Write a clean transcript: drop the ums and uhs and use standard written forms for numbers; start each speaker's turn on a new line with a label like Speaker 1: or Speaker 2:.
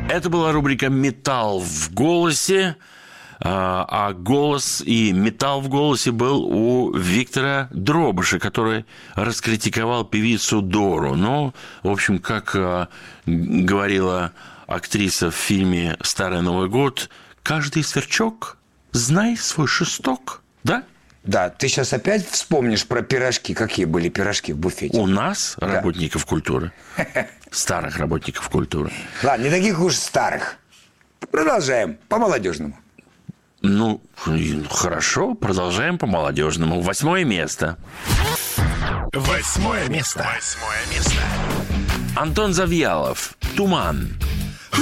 Speaker 1: Это была рубрика «Металл в голосе». А голос и металл в голосе был у Виктора Дробыша, который раскритиковал певицу Дору. Ну, в общем, как говорила актриса в фильме «Старый Новый год», каждый сверчок знай свой шесток, да?
Speaker 2: Да, ты сейчас опять вспомнишь про пирожки. Какие были пирожки в буфете?
Speaker 1: У нас, работников культуры, старых работников культуры.
Speaker 2: Ладно, не таких уж старых. Продолжаем по-молодежному.
Speaker 1: Ну, хорошо, продолжаем по-молодежному. 8 место.
Speaker 3: 8 место. 8 место.
Speaker 1: Антон Завьялов. «Туман».